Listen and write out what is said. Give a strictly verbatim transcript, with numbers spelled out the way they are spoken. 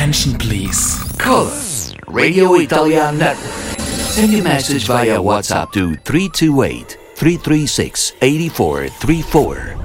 attention, please. Call us, Radio Italian Network. Send your message via WhatsApp to three two eight, three three six, eight four three four.